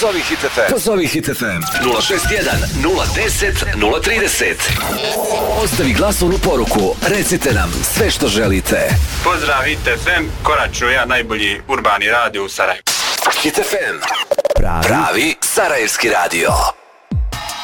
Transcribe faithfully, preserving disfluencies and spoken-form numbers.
Pozovi Hit F M. Pozovi Hit F M. nula šest jedan, nula deset, nula trideset. Ostavi glasovnu poruku. Recite nam sve što želite. Pozdrav Hit F M, konačno ja najbolji urbani radio u Sarajevu. Hit F M. Pravi, pravi sarajevski radio.